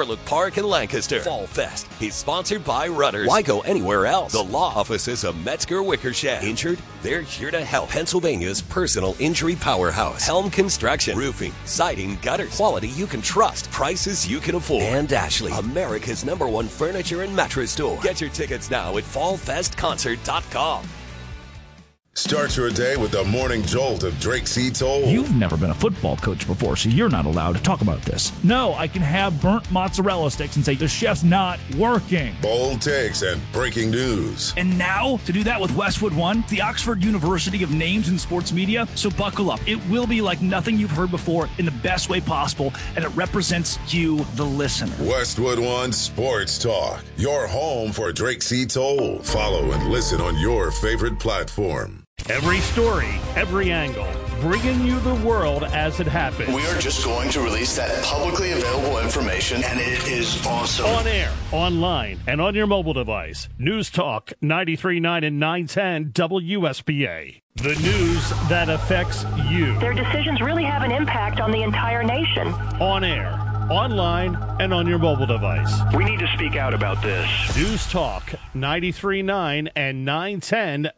Overlook Park in Lancaster. Fall Fest is sponsored by Rudders. Why go anywhere else? The law offices of Metzger Wickersham. Injured? They're here to help. Pennsylvania's personal injury powerhouse. Helm Construction. Roofing, siding, gutters. Quality you can trust. Prices you can afford. And Ashley, America's #1 furniture and mattress store. Get your tickets now at fallfestconcert.com. Start your day with the morning jolt of Drake C. Toll. You've never been a football coach before, so you're not allowed to talk about this. No, I can have burnt mozzarella sticks and say the chef's not working. Bold takes and breaking news. And now, to do that with Westwood One, the Oxford University of names in sports media. So buckle up. It will be like nothing you've heard before in the best way possible, and it represents you, the listener. Westwood One Sports Talk, your home for Drake C. Toll. Follow and listen on your favorite platform. Every story, every angle, bringing you the world as it happens. We are just going to release that publicly available information, and it is awesome. On air, online, and on your mobile device. News Talk 93.9 and 910 WSBA. The news that affects you. Their decisions really have an impact on the entire nation. On air, online, and on your mobile device. We need to speak out about this. News Talk 93.9 and 910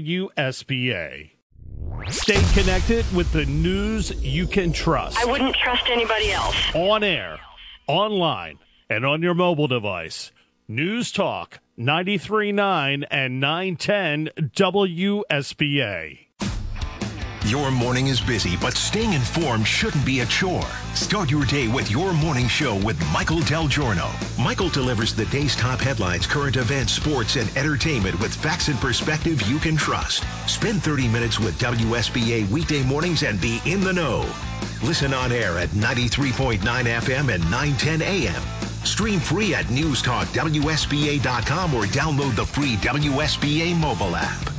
WSBA. Stay connected with the news you can trust. I wouldn't trust anybody else. On air, online, and on your mobile device. News Talk 93.9 and 910 WSBA. Your morning is busy, but staying informed shouldn't be a chore. Start your day with Your Morning Show with Michael Del Giorno. Michael delivers the day's top headlines, current events, sports, and entertainment with facts and perspective you can trust. Spend 30 minutes with WSBA weekday mornings and be in the know. Listen on air at 93.9 FM and 910 AM. Stream free at newstalkwsba.com or download the free WSBA mobile app.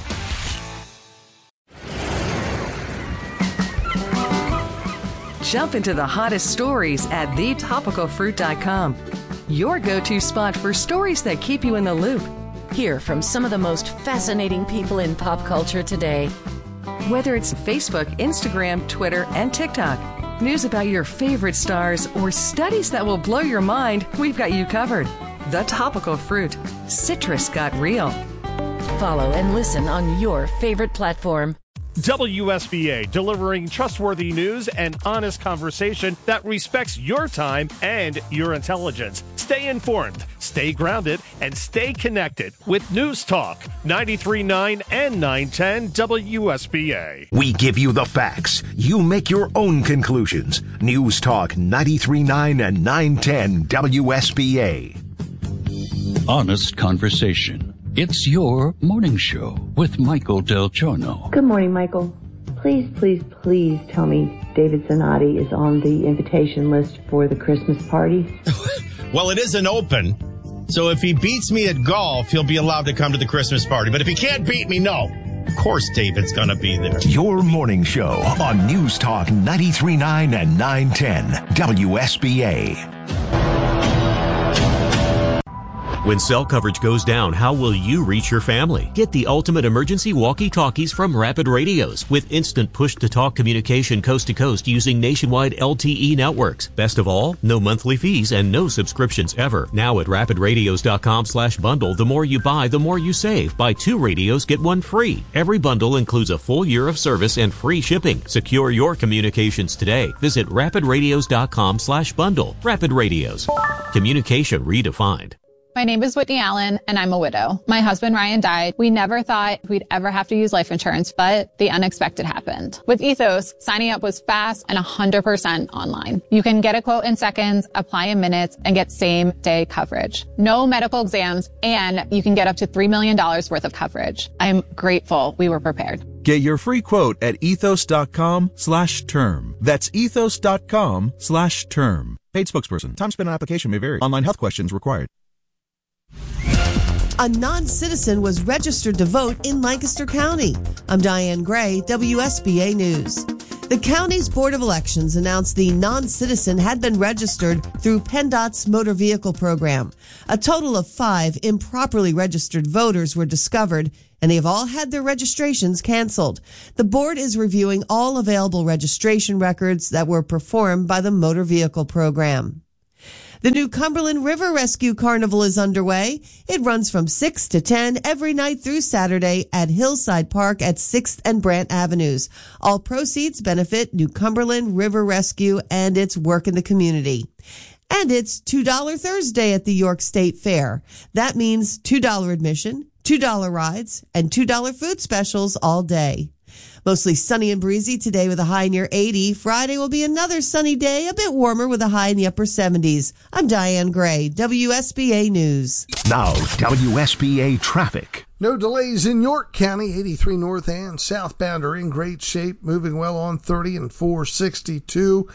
Jump into the hottest stories at thetopicalfruit.com. Your go-to spot for stories that keep you in the loop. Hear from some of the most fascinating people in pop culture today. Whether it's Facebook, Instagram, Twitter, and TikTok, news about your favorite stars, or studies that will blow your mind, we've got you covered. The Topical Fruit. Citrus got real. Follow and listen on your favorite platform. WSBA, delivering trustworthy news and honest conversation that respects your time and your intelligence. Stay informed, stay grounded, and stay connected with News Talk 93.9 and 910 WSBA. We give you the facts. You make your own conclusions. News Talk 93.9 and 910 WSBA. Honest conversation. It's your morning show with Michael Del Giorno. Good morning, Michael. Please tell me David Zanotti is on the invitation list for the Christmas party. Well, it isn't open. So if he beats me at golf, he'll be allowed to come to the Christmas party. But if he can't beat me, no. Of course David's going to be there. Your morning show on News Talk 93.9 and 910 WSBA. When cell coverage goes down, how will you reach your family? Get the ultimate emergency walkie-talkies from Rapid Radios with instant push-to-talk communication coast to coast using nationwide LTE networks. Best of all, no monthly fees and no subscriptions ever. Now at rapidradios.com/bundle, the more you buy, the more you save. Buy 2 radios, get 1 free. Every bundle includes a full year of service and free shipping. Secure your communications today. Visit rapidradios.com/bundle. Rapid Radios. Communication redefined. My name is Whitney Allen, and I'm a widow. My husband, Ryan, died. We never thought we'd ever have to use life insurance, but the unexpected happened. With Ethos, signing up was fast and 100% online. You can get a quote in seconds, apply in minutes, and get same-day coverage. No medical exams, and you can get up to $3 million worth of coverage. I'm grateful we were prepared. Get your free quote at ethos.com/term. That's ethos.com/term. Paid spokesperson. Time spent on application may vary. Online health questions required. A non-citizen was registered to vote in Lancaster County. I'm Diane Gray, WSBA News. The county's Board of Elections announced the non-citizen had been registered through PennDOT's motor vehicle program. A total of 5 improperly registered voters were discovered, and they have all had their registrations canceled. The board is reviewing all available registration records that were performed by the motor vehicle program. The New Cumberland River Rescue Carnival is underway. It runs from 6 to 10 every night through Saturday at Hillside Park at 6th and Brant Avenues. All proceeds benefit New Cumberland River Rescue and its work in the community. And it's $2 Thursday at the York State Fair. That means $2 admission, $2 rides, and $2 food specials all day. Mostly sunny and breezy today with a high near 80. Friday will be another sunny day, a bit warmer with a high in the upper 70s. I'm Diane Gray, WSBA News. Now, WSBA traffic. No delays in York County. 83 north and southbound are in great shape, moving well on 30 and 462,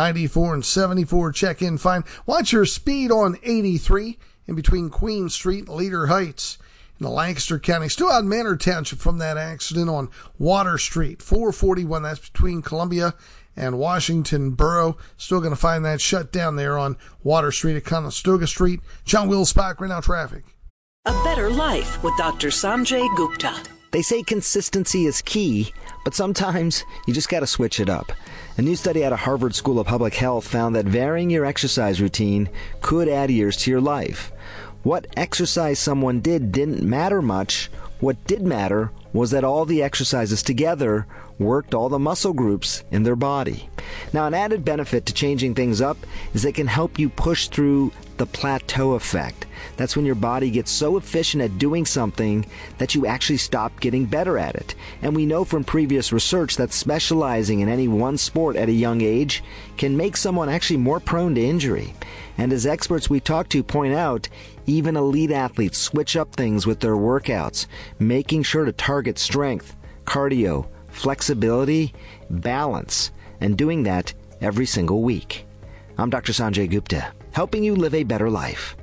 94 and 74. Check in fine. Watch your speed on 83 in between Queen Street and Leader Heights. In the Lancaster County, still out in Manor Township from that accident on Water Street, 441. That's between Columbia and Washington Borough. Still going to find that shut down there on Water Street at Conestoga Street. John Wills-Spock, right now traffic. A better life with Dr. Sanjay Gupta. They say consistency is key, but sometimes you just got to switch it up. A new study out of Harvard School of Public Health found that varying your exercise routine could add years to your life. What exercise someone did didn't matter much. What did matter was that all the exercises together worked all the muscle groups in their body. Now, an added benefit to changing things up is they can help you push through the plateau effect. That's when your body gets so efficient at doing something that you actually stop getting better at it. And we know from previous research that specializing in any one sport at a young age can make someone actually more prone to injury. And as experts we talk to point out, even elite athletes switch up things with their workouts, making sure to target strength, cardio, flexibility, balance, and doing that every single week. I'm Dr. Sanjay Gupta, helping you live a better life.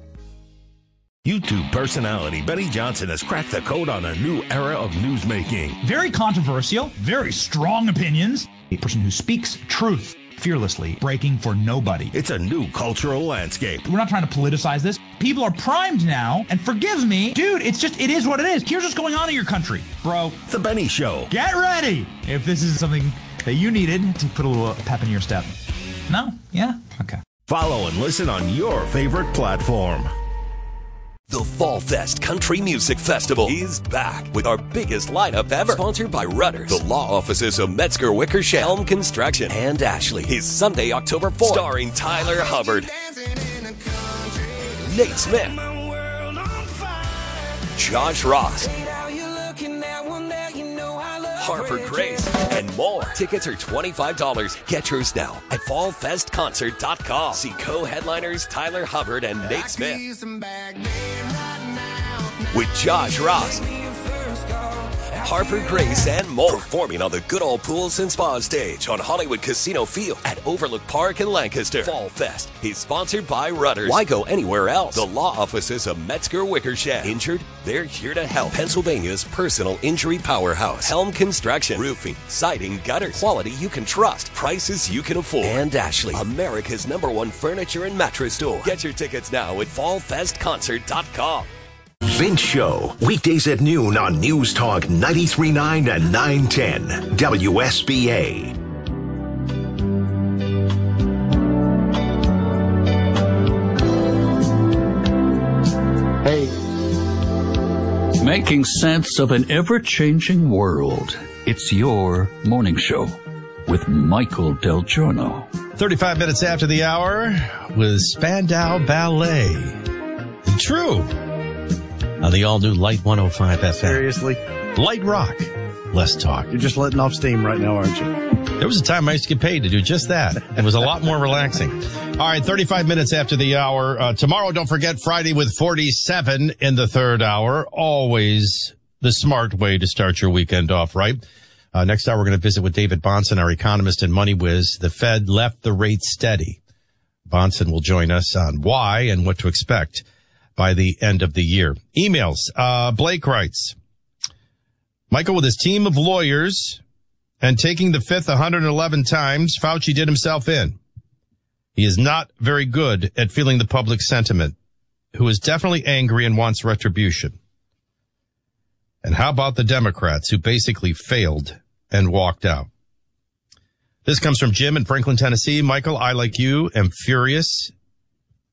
YouTube personality Benny Johnson has cracked the code on a new era of newsmaking. Very controversial, very strong opinions. A person who speaks truth fearlessly, breaking for nobody. It's a new cultural landscape. We're not trying to politicize this. People are primed now, and forgive me, dude, it is what it is. Here's what's going on in your country, bro. The Benny Show. Get ready if this is something that you needed to put a little pep in your step. No? Yeah? Okay. Follow and listen on your favorite platform. The Fall Fest Country Music Festival is back with our biggest lineup ever. Sponsored by Rudders, the law offices of Metzger Wickersham, Helm Construction, and Ashley. Is Sunday, October 4th. Starring Tyler Hubbard, Nate Smith, Josh Ross, Harper Grace, and more. Tickets are $25. Get yours now at fallfestconcert.com. See co-headliners Tyler Hubbard and Nate Smith with Josh Ross, Harper Grace, and more. Performing on the Good Old Pools and Spa stage on Hollywood Casino Field at Overlook Park in Lancaster. Fall Fest is sponsored by Rudders. Why go anywhere else? The law offices of Metzger Wickersham. Injured? They're here to help. Pennsylvania's personal injury powerhouse. Helm Construction. Roofing, siding, gutters. Quality you can trust. Prices you can afford. And Ashley, America's #1 furniture and mattress store. Get your tickets now at fallfestconcert.com. Vince Show, weekdays at noon on News Talk 93.9 and 910 WSBA. Hey. Making sense of an ever-changing world. It's your morning show with Michael Del Giorno. 35 minutes after the hour with Spandau Ballet. True. On the all-new Light 105 FM. Seriously? Light rock. Less talk. You're just letting off steam right now, aren't you? There was a time I used to get paid to do just that. It was a lot more relaxing. All right, 35 minutes after the hour. Tomorrow, don't forget, Friday with 47 in the third hour. Always the smart way to start your weekend off, right? Next hour, we're going to visit with David Bahnsen, our economist and money whiz. The Fed left the rate steady. Bahnsen will join us on why and what to expect by the end of the year. Emails. Blake writes, Michael, with his team of lawyers and taking the fifth 111 times, Fauci did himself in. He is not very good at feeling the public sentiment, who is definitely angry and wants retribution. And how about the Democrats, who basically failed and walked out? This comes from Jim in Franklin, Tennessee. Michael, I, like you, am furious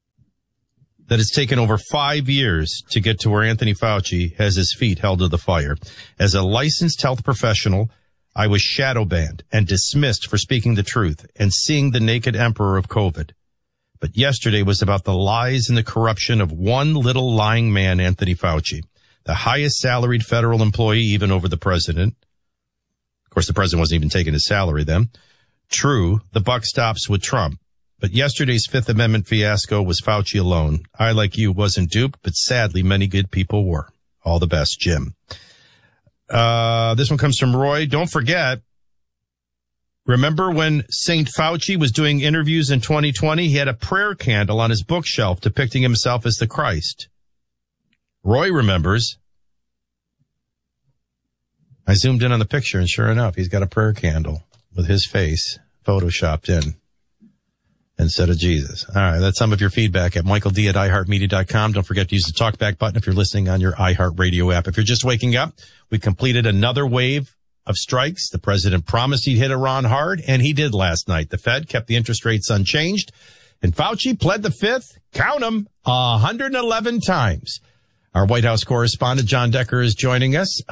that it's taken over 5 years to get to where Anthony Fauci has his feet held to the fire. As a licensed health professional, I was shadow banned and dismissed for speaking the truth and seeing the naked emperor of COVID. But yesterday was about the lies and the corruption of one little lying man, Anthony Fauci, the highest salaried federal employee even over the president. Of course, the president wasn't even taking his salary then. True, the buck stops with Trump. But yesterday's Fifth Amendment fiasco was Fauci alone. I, like you, wasn't duped, but sadly many good people were. All the best, Jim. This one comes from Roy. Don't forget, remember when St. Fauci was doing interviews in 2020? He had a prayer candle on his bookshelf depicting himself as the Christ. Roy remembers. I zoomed in on the picture, and sure enough, he's got a prayer candle with his face photoshopped in instead of Jesus. All right, that's some of your feedback at michaeld@iheartmedia.com. Don't forget to use the talkback button if you're listening on your iHeartRadio app. If you're just waking up, we completed another wave of strikes. The president promised he'd hit Iran hard, and he did last night. The Fed kept the interest rates unchanged, and Fauci pled the fifth, count them, 111 times. Our White House correspondent, John Decker, is joining us.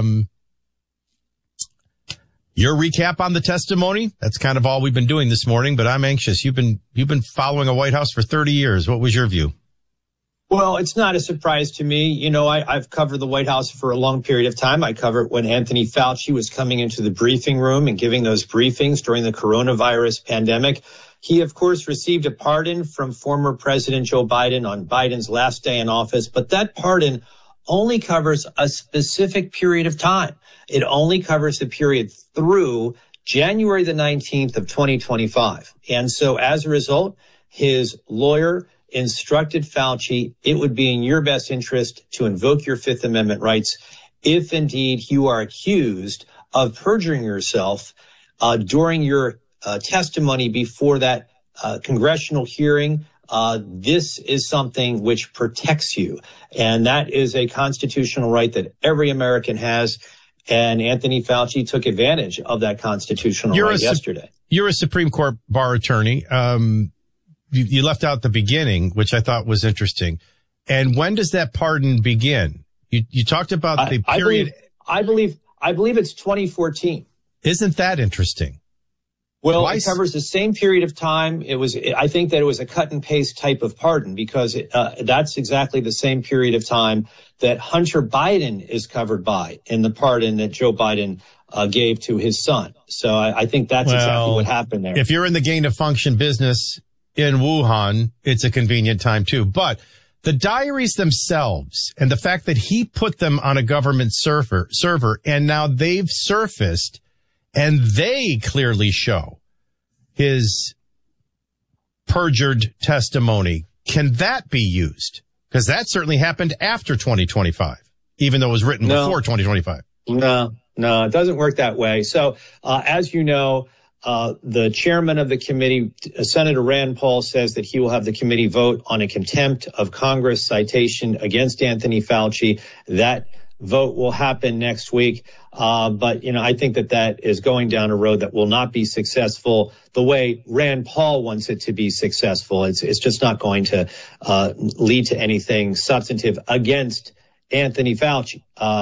Your recap on the testimony, that's kind of all we've been doing this morning, but I'm anxious. You've been following a White House for 30 years. What was your view? Well, it's not a surprise to me. You know, I've covered the White House for a long period of time. I covered when Anthony Fauci was coming into the briefing room and giving those briefings during the coronavirus pandemic. He, of course, received a pardon from former President Joe Biden on Biden's last day in office, but that pardon only covers a specific period of time. It only covers the period through January the 19th of 2025. And so as a result, his lawyer instructed Fauci, it would be in your best interest to invoke your Fifth Amendment rights if indeed you are accused of perjuring yourself during your testimony before that congressional hearing. This is something which protects you, and that is a constitutional right that every American has. And Anthony Fauci took advantage of that constitutional right yesterday. You're a Supreme Court bar attorney. You left out the beginning, which I thought was interesting. And when does that pardon begin? You talked about the period. I believe it's 2014. Isn't that interesting? Well, it covers the same period of time. I think that it was a cut and paste type of pardon because that's exactly the same period of time that Hunter Biden is covered by in the pardon that Joe Biden gave to his son. So I think that's exactly what happened there. If you're in the gain of function business in Wuhan, it's a convenient time too. But the diaries themselves and the fact that he put them on a government server and now they've surfaced and they clearly show his perjured testimony. Can that be used? Because that certainly happened after 2025, even though it was written before 2025. No, it doesn't work that way. So, as you know, the chairman of the committee, Senator Rand Paul, says that he will have the committee vote on a contempt of Congress citation against Anthony Fauci. That vote will happen next week. But, I think that is going down a road that will not be successful the way Rand Paul wants it to be successful. It's just not going to lead to anything substantive against Anthony Fauci.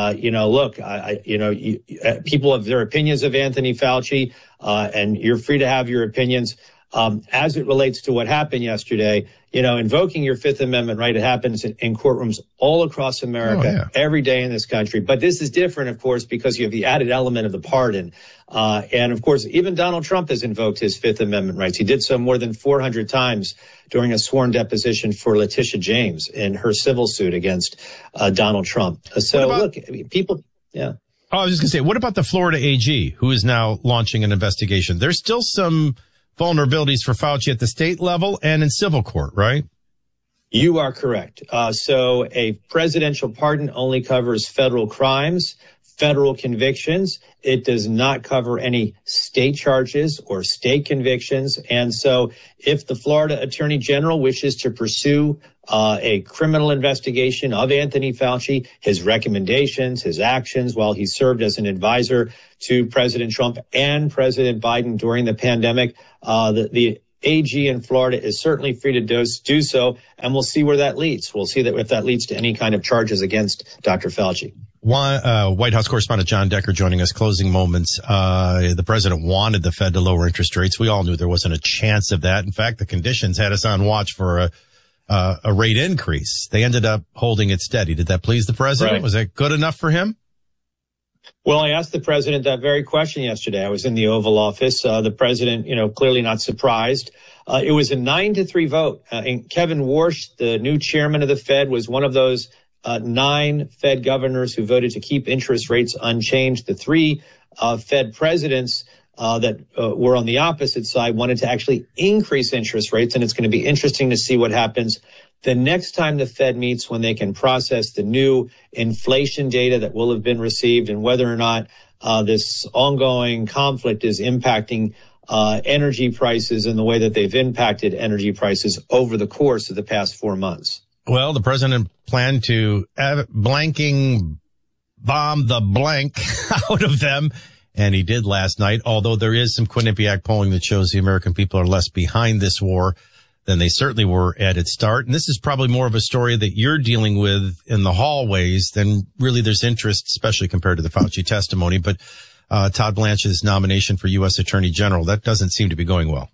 People have their opinions of Anthony Fauci, and you're free to have your opinions. As it relates to what happened yesterday, invoking your Fifth Amendment right, it happens in courtrooms all across America every day in this country. But this is different, of course, because you have the added element of the pardon. And of course, even Donald Trump has invoked his Fifth Amendment rights. He did so more than 400 times during a sworn deposition for Letitia James in her civil suit against Donald Trump. People. Oh, I was just going to say, what about the Florida AG, who is now launching an investigation? There's still some vulnerabilities for Fauci at the state level and in civil court, right? You are correct. So a presidential pardon only covers federal crimes, federal convictions. It does not cover any state charges or state convictions. And so if the Florida Attorney General wishes to pursue a criminal investigation of Anthony Fauci, his recommendations, his actions while he served as an advisor to President Trump and President Biden during the pandemic, the AG in Florida is certainly free to do so, and we'll see where that leads. We'll see that if that leads to any kind of charges against Dr. Fauci. White House correspondent John Decker joining us. Closing moments. The president wanted the Fed to lower interest rates. We all knew there wasn't a chance of that. In fact, the conditions had us on watch for a rate increase. They ended up holding it steady. Did that please the president? Right. Was that good enough for him? Well, I asked the president that very question yesterday. I was in the Oval Office. The president, clearly not surprised. It was a 9-3 vote. And Kevin Warsh, the new chairman of the Fed, was one of those 9 Fed governors who voted to keep interest rates unchanged. The 3 Fed presidents that were on the opposite side wanted to actually increase interest rates. And it's going to be interesting to see what happens the next time the Fed meets, when they can process the new inflation data that will have been received and whether or not this ongoing conflict is impacting energy prices in the way that they've impacted energy prices over the course of the past 4 months. Well, the president planned to blanking bomb the blank out of them, and he did last night, although there is some Quinnipiac polling that shows the American people are less behind this war than they certainly were at its start. And this is probably more of a story that you're dealing with in the hallways than really there's interest, especially compared to the Fauci testimony. But Todd Blanche's nomination for U.S. Attorney General, that doesn't seem to be going well.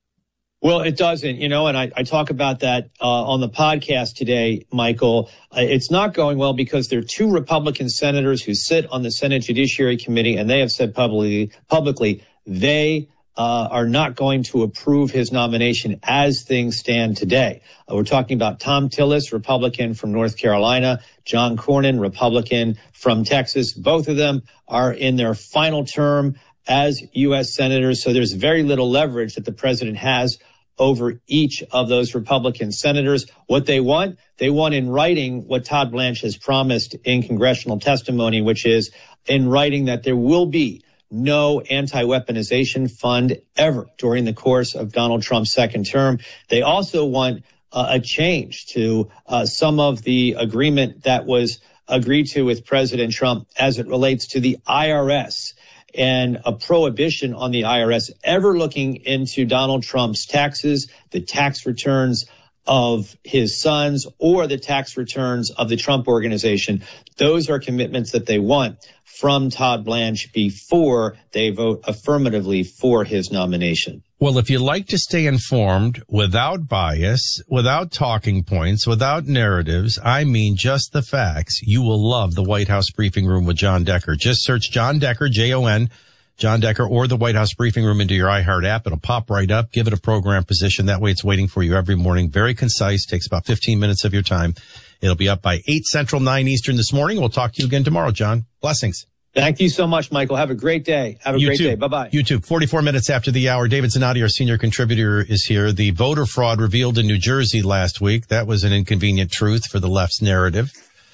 Well, it doesn't, and I talk about that on the podcast today, Michael. It's not going well because there are 2 Republican senators who sit on the Senate Judiciary Committee, and they have said publicly they are not going to approve his nomination as things stand today. We're talking about Thom Tillis, Republican from North Carolina, John Cornyn, Republican from Texas. Both of them are in their final term as U.S. senators, so there's very little leverage that the president has over each of those Republican senators. What they want in writing what Todd Blanche has promised in congressional testimony, which is in writing that there will be no anti-weaponization fund ever during the course of Donald Trump's second term. They also want a change to some of the agreement that was agreed to with President Trump as it relates to the IRS, and a prohibition on the IRS ever looking into Donald Trump's taxes, the tax returns of his sons, or the tax returns of the Trump Organization. Those are commitments that they want from Todd Blanche before they vote affirmatively for his nomination. Well, if you like to stay informed without bias, without talking points, without narratives, I mean just the facts, you will love the White House Briefing Room with John Decker. Just search John Decker, J-O-N, John Decker, or the White House Briefing Room into your iHeart app. It'll pop right up. Give it a program position. That way it's waiting for you every morning. Very concise. Takes about 15 minutes of your time. It'll be up by 8 Central, 9 Eastern this morning. We'll talk to you again tomorrow, John. Blessings. Thank you so much, Michael. Have a great day. Have a great day. Bye-bye. You too. 44 minutes after the hour. David Zanotti, our senior contributor, is here. The voter fraud revealed in New Jersey last week. That was an inconvenient truth for the left's narrative.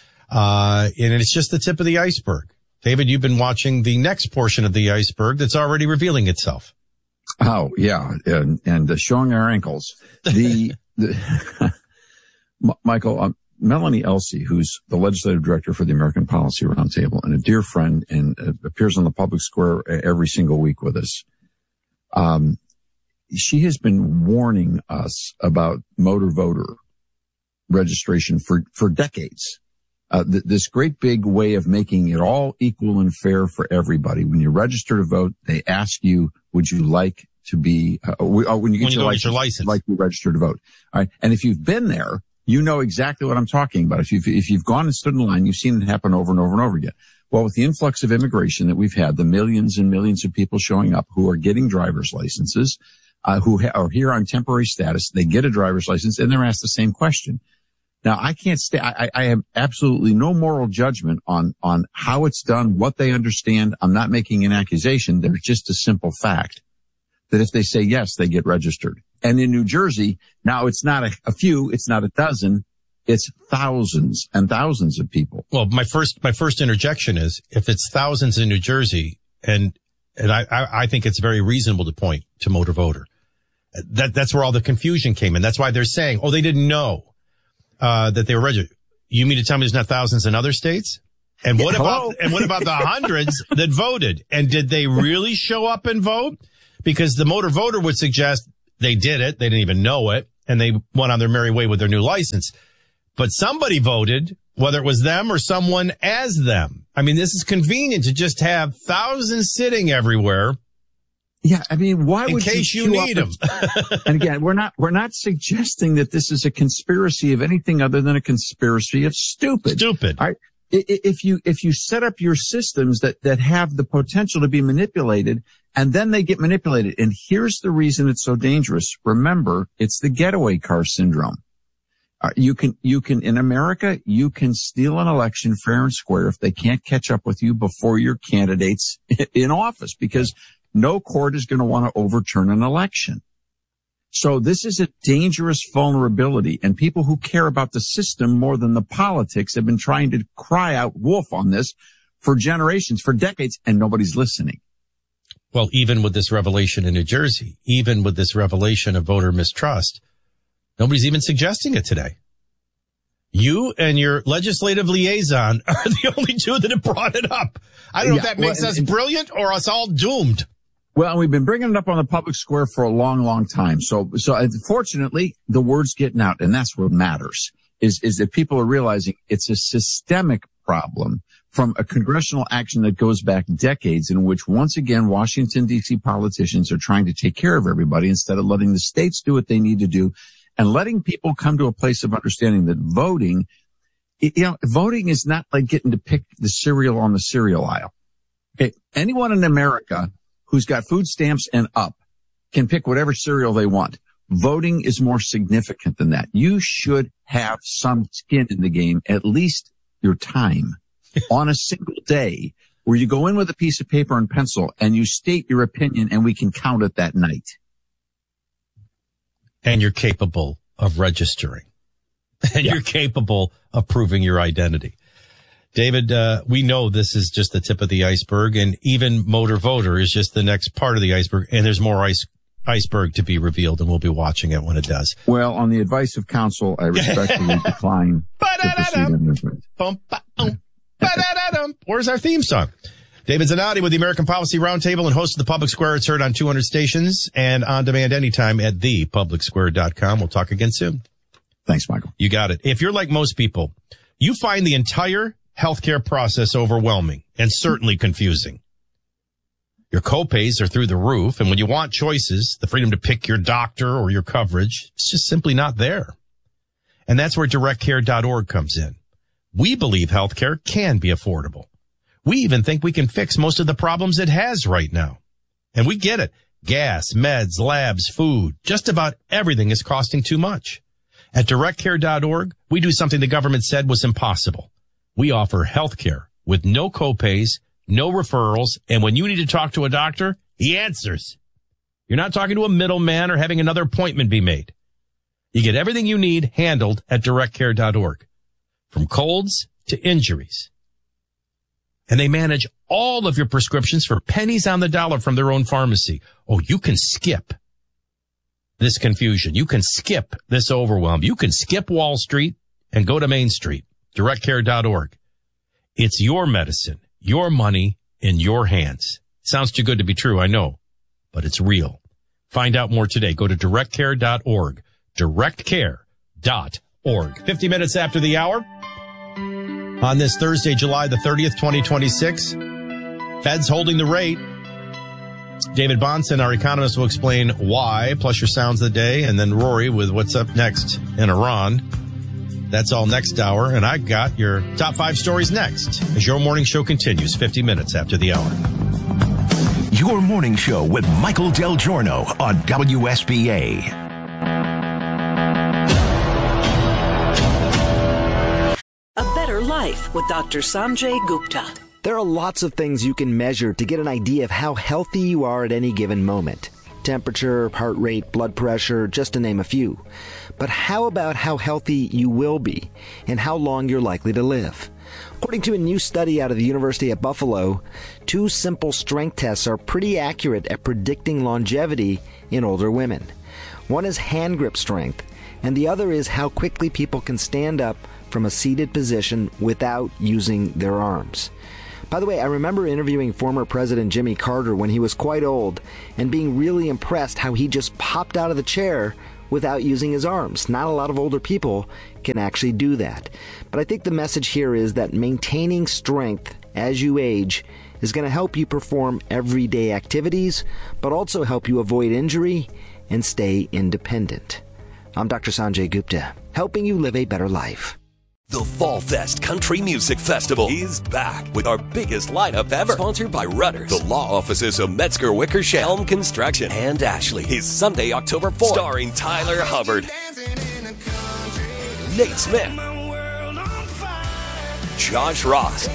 And it's just the tip of the iceberg. David, you've been watching the next portion of the iceberg that's already revealing itself. Oh, yeah. And showing our ankles. Michael, Melanie Elsey, who's the legislative director for the American Policy Roundtable and a dear friend and appears on the public square every single week with us. She has been warning us about motor voter registration for decades. This great big way of making it all equal and fair for everybody. When you register to vote, they ask you, would you like to be, when you get your license, like you register to vote. All right. And if you've been there, you know exactly what I'm talking about. If you've gone and stood in line, you've seen it happen over and over and over again. Well, with the influx of immigration that we've had, the millions and millions of people showing up who are getting driver's licenses, who are here on temporary status, they get a driver's license and they're asked the same question. Now, I can't stay, I have absolutely no moral judgment on how it's done, what they understand. I'm not making an accusation. There's just a simple fact that if they say yes, they get registered. And in New Jersey, now it's not a few, it's not a dozen, it's thousands and thousands of people. Well, my first interjection is if it's thousands in New Jersey, and I think it's very reasonable to point to motor voter. That's where all the confusion came in. That's why they're saying, oh, they didn't know that they were registered. You mean to tell me there's not thousands in other states? And what about the hundreds that voted? And did they really show up and vote? Because the motor voter would suggest they did it. They didn't even know it. And they went on their merry way with their new license. But somebody voted, whether it was them or someone as them. I mean, this is convenient to just have thousands sitting everywhere. Yeah, I mean, why would in case you need them? And again, we're not suggesting that this is a conspiracy of anything other than a conspiracy of stupid. Stupid. All right? If you set up your systems that have the potential to be manipulated, and then they get manipulated, and here's the reason it's so dangerous. Remember, it's the getaway car syndrome. You can in America, you can steal an election fair and square if they can't catch up with you before your candidate's in office, because no court is going to want to overturn an election. So this is a dangerous vulnerability, and people who care about the system more than the politics have been trying to cry out wolf on this for generations, for decades, and nobody's listening. Well, even with this revelation in New Jersey, even with this revelation of voter mistrust, nobody's even suggesting it today. You and your legislative liaison are the only two that have brought it up. I don't know if that makes us brilliant or us all doomed. Well, we've been bringing it up on the public square for a long, long time. So fortunately, the word's getting out, and that's what matters, is that people are realizing it's a systemic problem from a congressional action that goes back decades, in which, once again, Washington, D.C. politicians are trying to take care of everybody instead of letting the states do what they need to do and letting people come to a place of understanding that voting is not like getting to pick the cereal on the cereal aisle. Okay, anyone in America who's got food stamps and up can pick whatever cereal they want. Voting is more significant than that. You should have some skin in the game, at least your time, on a single day where you go in with a piece of paper and pencil and you state your opinion and we can count it that night. And you're capable of registering. And you're capable of proving your identity. David, we know this is just the tip of the iceberg, and even Motor Voter is just the next part of the iceberg, and there's more iceberg to be revealed, and we'll be watching it when it does. Well, on the advice of counsel, I respectfully decline to proceed. Where's our theme song? David Zanotti with the American Policy Roundtable and host of the Public Square. It's heard on 200 stations and on demand anytime at thepublicsquare.com. We'll talk again soon. Thanks, Michael. You got it. If you're like most people, you find the entire healthcare process overwhelming and certainly confusing. Your copays are through the roof, and when you want choices, the freedom to pick your doctor or your coverage, it's just simply not there. And that's where directcare.org comes in. We believe healthcare can be affordable. We even think we can fix most of the problems it has right now. And we get it. Gas, meds, labs, food, just about everything is costing too much. At directcare.org, we do something the government said was impossible. We offer health care with no copays, no referrals, and when you need to talk to a doctor, he answers. You're not talking to a middleman or having another appointment be made. You get everything you need handled at directcare.org, from colds to injuries. And they manage all of your prescriptions for pennies on the dollar from their own pharmacy. Oh, you can skip this confusion. You can skip this overwhelm. You can skip Wall Street and go to Main Street. directcare.org. It's your medicine, your money in your hands. Sounds too good to be true, I know, but it's real. Find out more today. Go to directcare.org. directcare.org. 50 minutes after the hour on this Thursday, July the 30th, 2026. Fed's holding the rate. David Bahnsen, our economist, will explain why, plus your sounds of the day, and then Rory with what's up next in Iran. That's all next hour, and I got your top 5 stories next as your morning show continues 50 minutes after the hour. Your morning show with Michael Del Giorno on WSBA. A Better Life with Dr. Sanjay Gupta. There are lots of things you can measure to get an idea of how healthy you are at any given moment. Temperature, heart rate, blood pressure, just to name a few. But how about how healthy you will be and how long you're likely to live? According to a new study out of the University at Buffalo, 2 simple strength tests are pretty accurate at predicting longevity in older women. One is hand grip strength, and the other is how quickly people can stand up from a seated position without using their arms. By the way, I remember interviewing former President Jimmy Carter when he was quite old and being really impressed how he just popped out of the chair without using his arms. Not a lot of older people can actually do that. But I think the message here is that maintaining strength as you age is going to help you perform everyday activities, but also help you avoid injury and stay independent. I'm Dr. Sanjay Gupta, helping you live a better life. The Fall Fest Country Music Festival is back with our biggest lineup ever. Sponsored by Rudders, the law offices of Metzger Wickersham, Helm Construction, and Ashley. Is Sunday, October 4th. Starring Tyler Hubbard, Nate Smith, Josh Ross,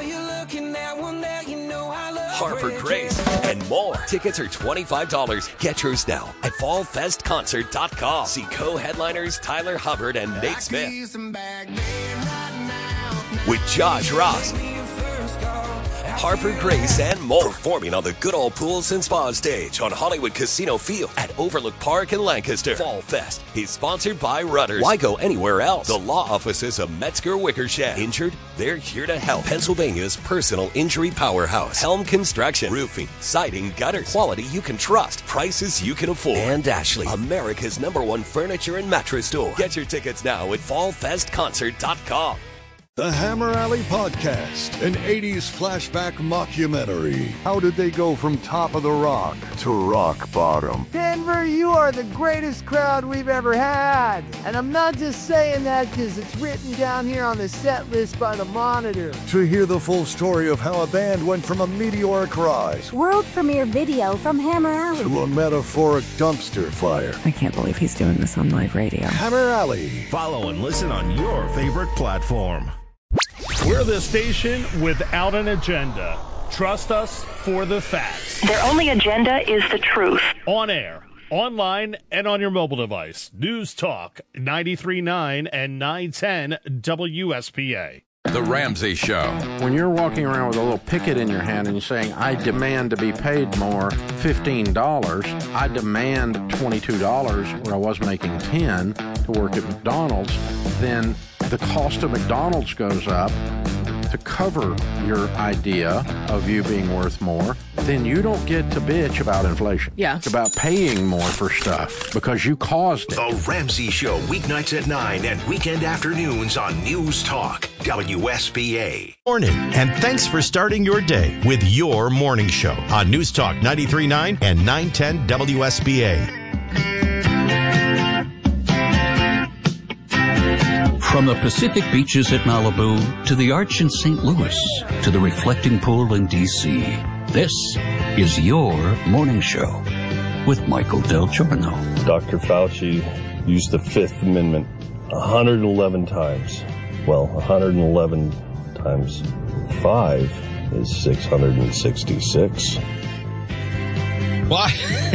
Harper Grace, and more. Tickets are $25. Get yours now at fallfestconcert.com. See co-headliners Tyler Hubbard and Nate Smith with Josh Ross, Harper Grace, and more. Performing on the Good Old Pools and Spa stage on Hollywood Casino Field at Overlook Park in Lancaster. Fall Fest is sponsored by Rudders. Why go anywhere else? The law offices of Metzger Wickersham. Injured? They're here to help. Pennsylvania's personal injury powerhouse. Helm Construction. Roofing, siding, gutters. Quality you can trust. Prices you can afford. And Ashley, America's #1 furniture and mattress store. Get your tickets now at fallfestconcert.com. The Hammer Alley Podcast, an 80s flashback mockumentary. How did they go from top of the rock to rock bottom? Denver, you are the greatest crowd we've ever had. And I'm not just saying that because it's written down here on the set list by the Monitor. To hear the full story of how a band went from a meteoric rise, world premiere video from Hammer Alley, to a metaphoric dumpster fire. I can't believe he's doing this on live radio. Hammer Alley. Follow and listen on your favorite platform. We're the station without an agenda. Trust us for the facts. Their only agenda is the truth. On air, online, and on your mobile device. News Talk 93.9 and 910 WSPA. The Ramsey Show. When you're walking around with a little picket in your hand and you're saying, I demand to be paid more, $15, I demand $22 where I was making $10 to work at McDonald's, then the cost of McDonald's goes up to cover your idea of you being worth more, then you don't get to bitch about inflation. Yeah. It's about paying more for stuff because you caused it. The Ramsey Show, weeknights at 9 and weekend afternoons on News Talk, WSBA. Morning, and thanks for starting your day with your morning show on News Talk 93.9 and 910 WSBA. From the Pacific beaches at Malibu to the Arch in St. Louis to the reflecting pool in D.C., this is your morning show with Michael Del Giorno. Dr. Fauci used the Fifth Amendment 111 times. Well, 111 times 5 is 666. Why?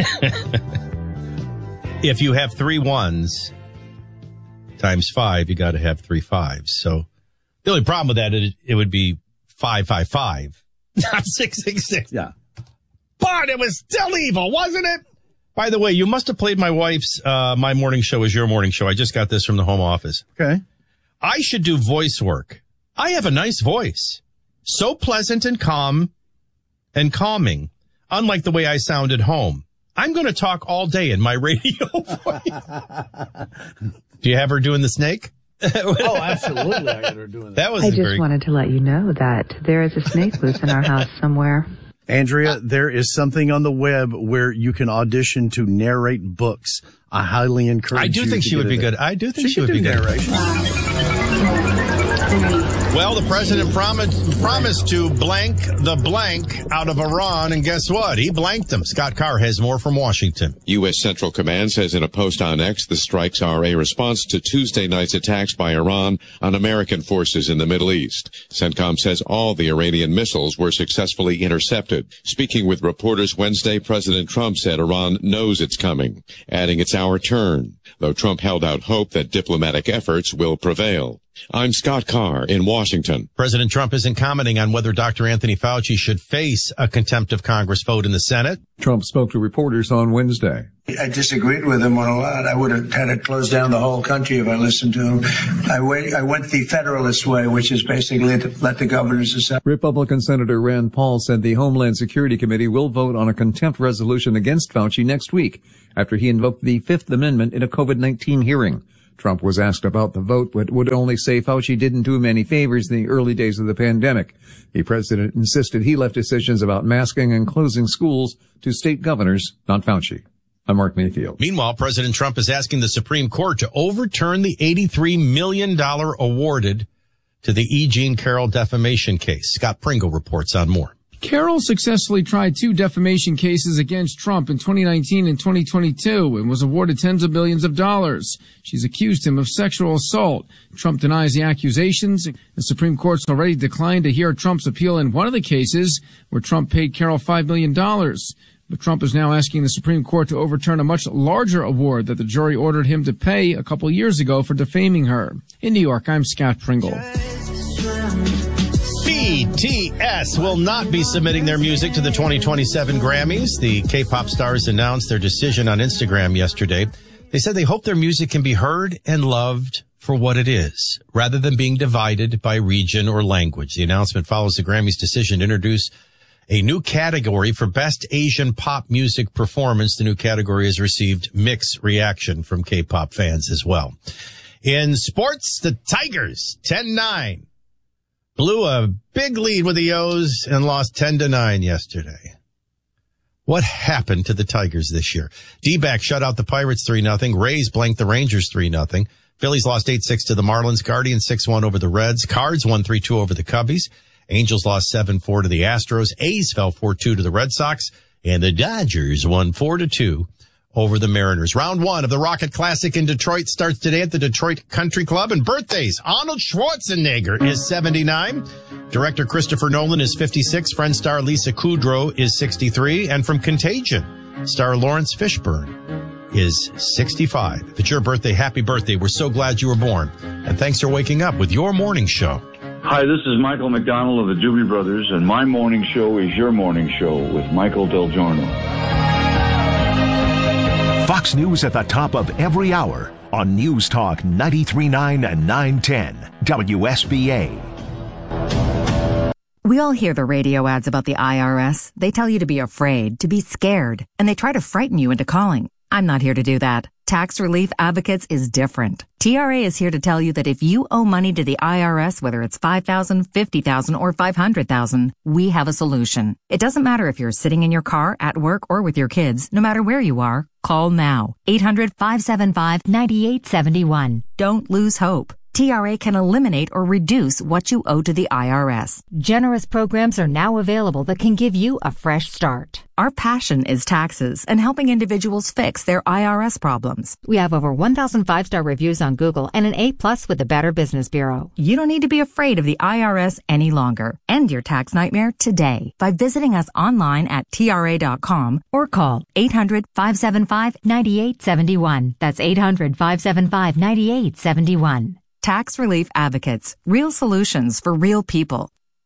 If you have 3 1s times 5, you got to have 3 5s. So the only problem with that is it would be 555, not 666. Yeah. But it was still evil, wasn't it? By the way, you must have played my wife's My Morning Show as your morning show. I just got this from the home office. Okay. I should do voice work. I have a nice voice. So pleasant and calm and calming, unlike the way I sound at home. I'm going to talk all day in my radio voice. Do you have her doing the snake? Oh, absolutely. I got her doing that. That was I just wanted to let you know that there is a snake loose in our house somewhere. Andrea, there is something on the web where you can audition to narrate books. I highly encourage you. I do think she would be good. I do think she would be good. Well, the president promised to blank the blank out of Iran, and guess what? He blanked them. Scott Carr has more from Washington. U.S. Central Command says in a post on X the strikes are a response to Tuesday night's attacks by Iran on American forces in the Middle East. CENTCOM says all the Iranian missiles were successfully intercepted. Speaking with reporters Wednesday, President Trump said Iran knows it's coming, adding it's our turn, though Trump held out hope that diplomatic efforts will prevail. I'm Scott Carr in Washington. President Trump isn't commenting on whether Dr. Anthony Fauci should face a contempt of Congress vote in the Senate. Trump spoke to reporters on Wednesday. I disagreed with him on a lot. I would have had to close down the whole country if I listened to him. I went the Federalist way, which is basically to let the governors decide. Republican Senator Rand Paul said the Homeland Security Committee will vote on a contempt resolution against Fauci next week after he invoked the Fifth Amendment in a COVID-19 hearing. Trump was asked about the vote, but would only say Fauci didn't do him any favors in the early days of the pandemic. The president insisted he left decisions about masking and closing schools to state governors, not Fauci. I'm Mark Mayfield. Meanwhile, President Trump is asking the Supreme Court to overturn the $83 million awarded to the E. Jean Carroll defamation case. Scott Pringle reports on more. Carroll successfully tried 2 defamation cases against Trump in 2019 and 2022 and was awarded tens of billions of dollars. She's accused him of sexual assault. Trump denies the accusations. The Supreme Court's already declined to hear Trump's appeal in one of the cases where Trump paid Carroll $5 million. But Trump is now asking the Supreme Court to overturn a much larger award that the jury ordered him to pay a couple years ago for defaming her. In New York, I'm Scott Pringle. BTS will not be submitting their music to the 2027 Grammys. The K-pop stars announced their decision on Instagram yesterday. They said they hope their music can be heard and loved for what it is, rather than being divided by region or language. The announcement follows the Grammys' decision to introduce a new category for Best Asian Pop Music Performance. The new category has received mixed reaction from K-pop fans as well. In sports, the Tigers, 10-9. Blew a big lead with the O's and lost 10-9 yesterday. What happened to the Tigers this year? D-backs shut out the Pirates 3-0. Rays blanked the Rangers 3-0. Phillies lost 8-6 to the Marlins. Guardians 6-1 over the Reds. Cards won 3-2 over the Cubbies. Angels lost 7-4 to the Astros. A's fell 4-2 to the Red Sox. And the Dodgers won 4-2 over the Mariners. Round 1 of the Rocket Classic in Detroit starts today at the Detroit Country Club. And birthdays, Arnold Schwarzenegger is 79. Director Christopher Nolan is 56. Friend star Lisa Kudrow is 63. And from Contagion, star Lawrence Fishburne is 65. If it's your birthday, happy birthday. We're so glad you were born. And thanks for waking up with your morning show. Hi, this is Michael McDonald of the Doobie Brothers, and my morning show is your morning show with Michael Del Giorno. Fox News at the top of every hour on News Talk 93.9 and 910 WSBA. We all hear the radio ads about the IRS. They tell you to be afraid, to be scared, and they try to frighten you into calling. I'm not here to do that. Tax Relief Advocates is different. TRA is here to tell you that if you owe money to the IRS, whether it's $5,000, $50,000, or $500,000, we have a solution. It doesn't matter if you're sitting in your car, at work, or with your kids. No matter where you are, call now. 800-575-9871. Don't lose hope. TRA can eliminate or reduce what you owe to the IRS. Generous programs are now available that can give you a fresh start. Our passion is taxes and helping individuals fix their IRS problems. We have over 1,000 5-star reviews on Google and an A+ with the Better Business Bureau. You don't need to be afraid of the IRS any longer. End your tax nightmare today by visiting us online at TRA.com or call 800-575-9871. That's 800-575-9871. Tax Relief Advocates. Real solutions for real people.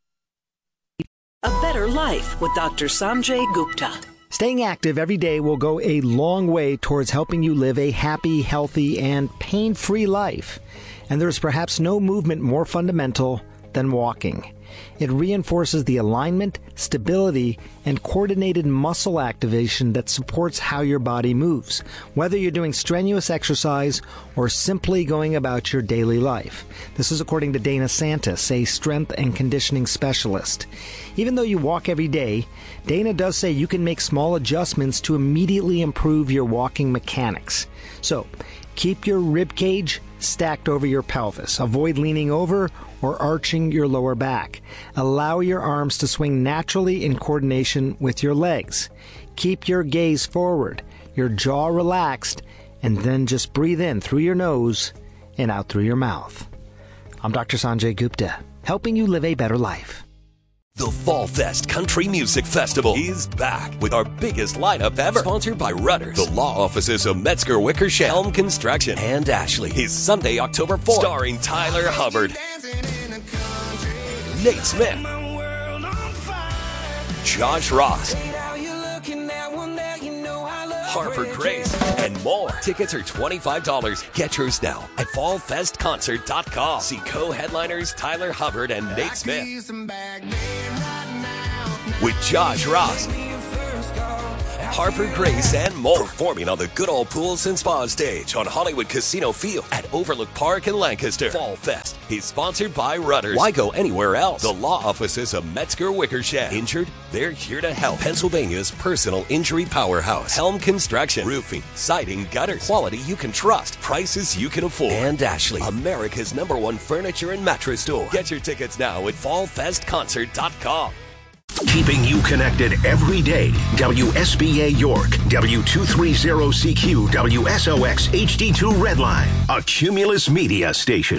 A Better Life with Dr. Sanjay Gupta. Staying active every day will go a long way towards helping you live a happy, healthy, and pain-free life. And there is perhaps no movement more fundamental than walking. It reinforces the alignment, stability, and coordinated muscle activation that supports how your body moves, whether you're doing strenuous exercise or simply going about your daily life. This is according to Dana Santis, a strength and conditioning specialist. Even though you walk every day, Dana does say you can make small adjustments to immediately improve your walking mechanics. So, keep your rib cage stacked over your pelvis. Avoid leaning over or arching your lower back. Allow your arms to swing naturally in coordination with your legs. Keep your gaze forward, your jaw relaxed, and then just breathe in through your nose and out through your mouth. I'm Dr. Sanjay Gupta, helping you live a better life. The Fall Fest Country Music Festival is back with our biggest lineup ever. Sponsored by Rudders, the law offices of Metzger Wickersham, Helm Construction, and Ashley. Is Sunday, October 4th. Starring Tyler Hubbard, Nate Smith, Josh Ross, Harper Grace, and more. Tickets are $25. Get yours now at fallfestconcert.com. See co-headliners Tyler Hubbard and Nate Smith with Josh Ross, Harper Grace, and more. Performing on the Good Old Pools and Spa stage on Hollywood Casino Field at Overlook Park in Lancaster. Fall Fest is sponsored by Rudders. Why go anywhere else? The law offices of Metzger Wickersham. Injured? They're here to help. Pennsylvania's personal injury powerhouse. Helm Construction. Roofing, siding, gutters. Quality you can trust. Prices you can afford. And Ashley, America's #1 furniture and mattress store. Get your tickets now at fallfestconcert.com. Keeping you connected every day. WSBA York, W230CQ, WSOX HD2 Redline, a Cumulus Media station.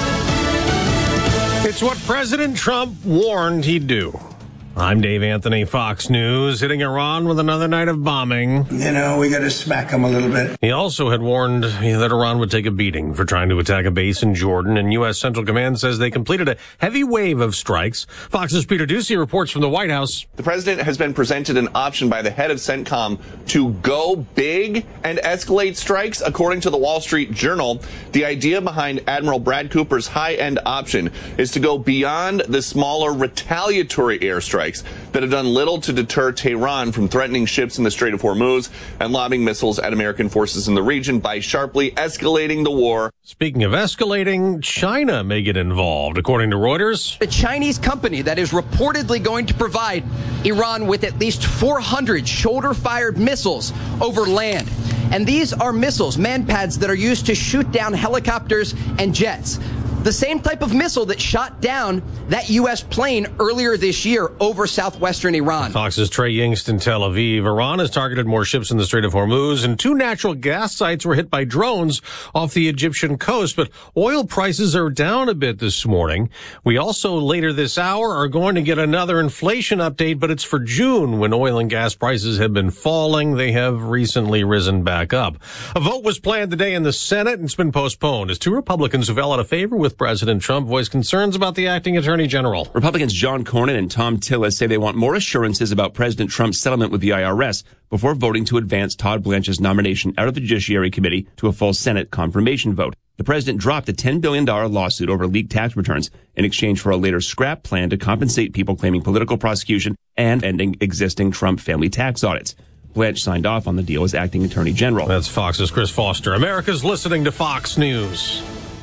It's what President Trump warned he'd do. I'm Dave Anthony, Fox News, hitting Iran with another night of bombing. You know, we got to smack them a little bit. He also had warned that Iran would take a beating for trying to attack a base in Jordan, and U.S. Central Command says they completed a heavy wave of strikes. Fox's Peter Ducey reports from the White House. The president has been presented an option by the head of CENTCOM to go big and escalate strikes. According to the Wall Street Journal, the idea behind Admiral Brad Cooper's high-end option is to go beyond the smaller retaliatory airstrikes that have done little to deter Tehran from threatening ships in the Strait of Hormuz and lobbing missiles at American forces in the region by sharply escalating the war. Speaking of escalating, China may get involved, according to Reuters. The Chinese company that is reportedly going to provide Iran with at least 400 shoulder-fired missiles over land. And these are missiles, manpads, that are used to shoot down helicopters and jets. The same type of missile that shot down that U.S. plane earlier this year over southwestern Iran. Fox's Trey Yingst in Tel Aviv. Iran has targeted more ships in the Strait of Hormuz, and 2 natural gas sites were hit by drones off the Egyptian coast. But oil prices are down a bit this morning. We also, later this hour, are going to get another inflation update, but it's for June, when oil and gas prices have been falling. They have recently risen back up. A vote was planned today in the Senate, and it's been postponed as 2 Republicans who fell out of favor with President Trump voiced concerns about the acting attorney general. Republicans John Cornyn and Tom Tillis say they want more assurances about President Trump's settlement with the IRS before voting to advance Todd Blanche's nomination out of the Judiciary Committee to a full Senate confirmation vote. The president dropped a $10 billion lawsuit over leaked tax returns in exchange for a later scrap plan to compensate people claiming political prosecution and ending existing Trump family tax audits. Blanche signed off on the deal as acting attorney general. That's Fox's Chris Foster. America's listening to Fox News.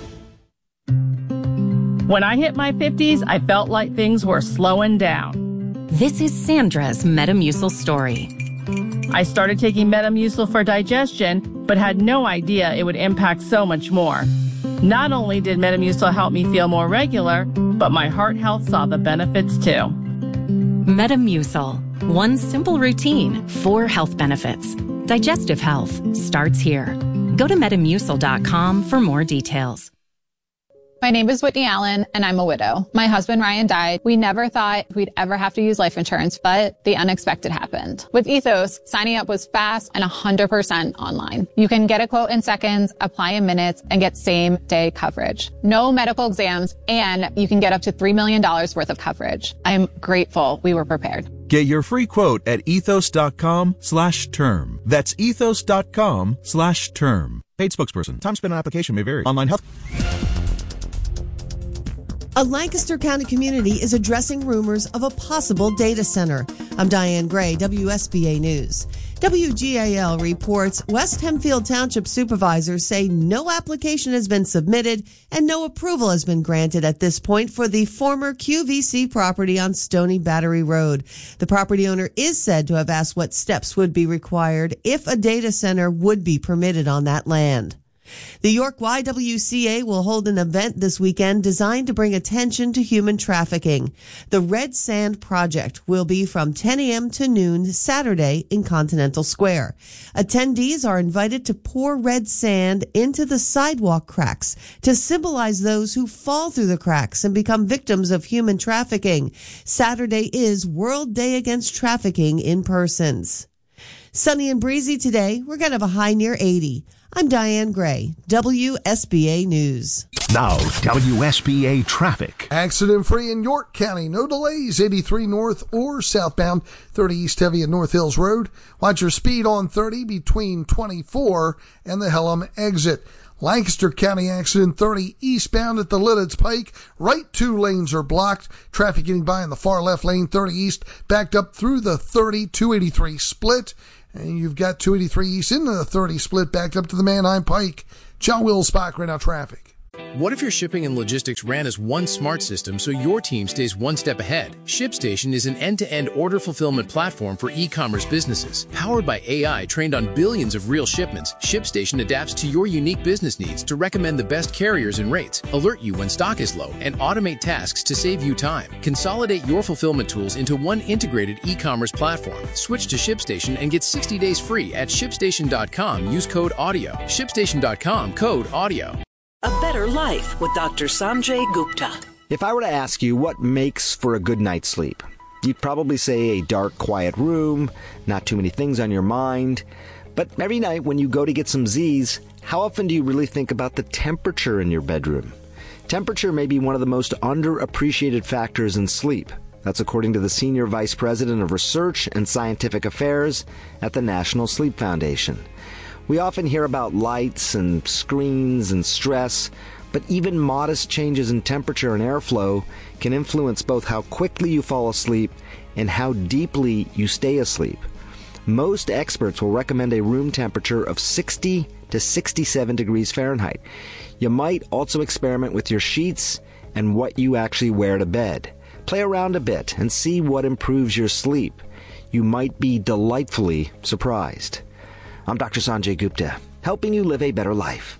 When I hit my 50s, I felt like things were slowing down. This is Sandra's Metamucil story. I started taking Metamucil for digestion, but had no idea it would impact so much more. Not only did Metamucil help me feel more regular, but my heart health saw the benefits too. Metamucil. One simple routine, 4 health benefits. Digestive health starts here. Go to Metamucil.com for more details. My name is Whitney Allen, and I'm a widow. My husband, Ryan, died. We never thought we'd ever have to use life insurance, but the unexpected happened. With Ethos, signing up was fast and 100% online. You can get a quote in seconds, apply in minutes, and get same-day coverage. No medical exams, and you can get up to $3 million worth of coverage. I'm grateful we were prepared. Get your free quote at ethos.com/term. That's ethos.com/term. Paid spokesperson. Time spent on application may vary. Online health. A Lancaster County community is addressing rumors of a possible data center. I'm Diane Gray, WSBA News. WGAL reports West Hempfield Township supervisors say no application has been submitted and no approval has been granted at this point for the former QVC property on Stony Battery Road. The property owner is said to have asked what steps would be required if a data center would be permitted on that land. The York YWCA will hold an event this weekend designed to bring attention to human trafficking. The Red Sand Project will be from 10 a.m. to noon Saturday in Continental Square. Attendees are invited to pour red sand into the sidewalk cracks to symbolize those who fall through the cracks and become victims of human trafficking. Saturday is World Day Against Trafficking in Persons. Sunny and breezy today. We're going to have a high near 80. I'm Diane Gray, WSBA News. Now, WSBA traffic. Accident-free in York County. No delays, 83 north or southbound, 30 east heavy at North Hills Road. Watch your speed on 30 between 24 and the Hellam exit. Lancaster County accident 30 eastbound at the Lidditz Pike. Right 2 lanes are blocked. Traffic getting by in the far left lane 30 east, backed up through the 30 283 split. And you've got 283 east into the 30 split backed up to the Manheim Pike. John Wills-Bach right now traffic. What if your shipping and logistics ran as one smart system so your team stays one step ahead? ShipStation is an end-to-end order fulfillment platform for e-commerce businesses. Powered by AI trained on billions of real shipments, ShipStation adapts to your unique business needs to recommend the best carriers and rates, alert you when stock is low, and automate tasks to save you time. Consolidate your fulfillment tools into one integrated e-commerce platform. Switch to ShipStation and get 60 days free at ShipStation.com. Use code AUDIO. ShipStation.com, code AUDIO. A Better Life with Dr. Sanjay Gupta. If I were to ask you what makes for a good night's sleep, you'd probably say a dark, quiet room, not too many things on your mind. But every night when you go to get some Z's, how often do you really think about the temperature in your bedroom? Temperature may be one of the most underappreciated factors in sleep. That's according to the Senior Vice President of Research and Scientific Affairs at the National Sleep Foundation. We often hear about lights and screens and stress, but even modest changes in temperature and airflow can influence both how quickly you fall asleep and how deeply you stay asleep. Most experts will recommend a room temperature of 60 to 67 degrees Fahrenheit. You might also experiment with your sheets and what you actually wear to bed. Play around a bit and see what improves your sleep. You might be delightfully surprised. I'm Dr. Sanjay Gupta, helping you live a better life.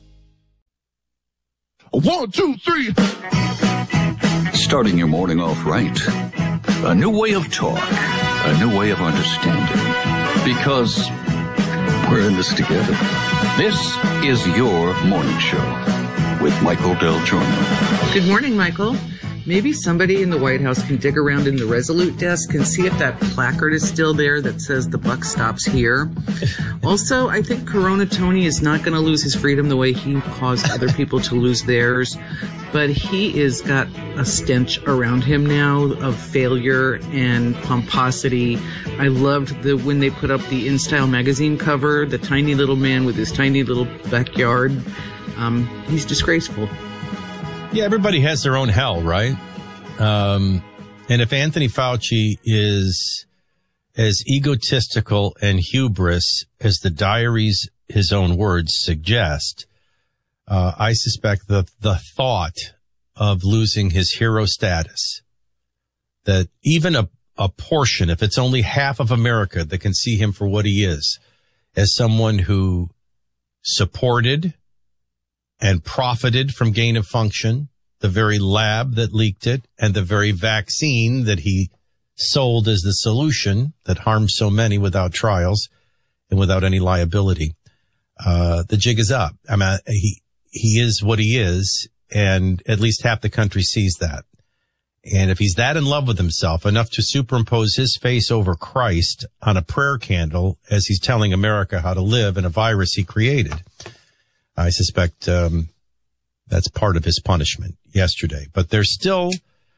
1, 2, 3. Starting your morning off right. A new way of talk. A new way of understanding. Because we're in this together. This is your morning show with Michael Del Giorno. Good morning, Michael. Maybe somebody in the White House can dig around in the Resolute desk and see if that placard is still there that says the buck stops here. Also, I think Corona Tony is not going to lose his freedom the way he caused other people to lose theirs. But he is got a stench around him now of failure and pomposity. I loved when they put up the InStyle magazine cover, the tiny little man with his tiny little backyard. He's disgraceful. Yeah, everybody has their own hell, right? And if Anthony Fauci is as egotistical and hubris as the diaries, his own words, suggest, I suspect the thought of losing his hero status, that even a portion, if it's only half of America that can see him for what he is, as someone who supported and profited from gain of function, the very lab that leaked it, and the very vaccine that he sold as the solution that harmed so many without trials and without any liability. The jig is up. I mean, he is what he is, and at least half the country sees that. And if he's that in love with himself, enough to superimpose his face over Christ on a prayer candle as he's telling America how to live in a virus he created, I suspect that's part of his punishment yesterday. But there's still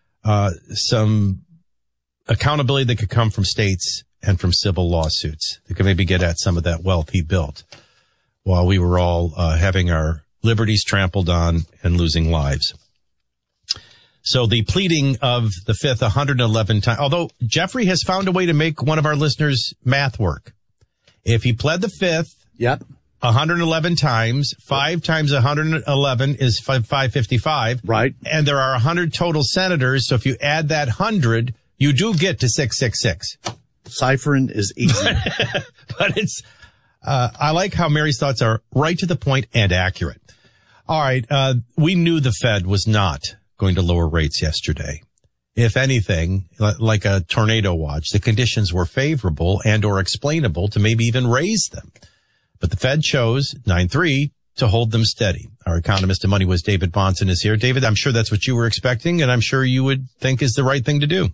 some accountability that could come from states and from civil lawsuits that could maybe get at some of that wealth he built while we were all having our liberties trampled on and losing lives. So the pleading of the fifth 111 times, although Jeffrey has found a way to make one of our listeners' math work. If he pled the fifth, 111 times, 5 times 111 is 555. Right. And there are 100 total senators. So if you add that 100, you do get to 666. Ciphering is easy. But I like how Mary's thoughts are right to the point and accurate. All right. We knew the Fed was not going to lower rates yesterday. If anything, like a tornado watch, the conditions were favorable and or explainable to maybe even raise them. But the Fed chose 9-3 to hold them steady. Our economist and MoneyWiz David Bahnsen is here. David, I'm sure that's what you were expecting, and I'm sure you would think is the right thing to do.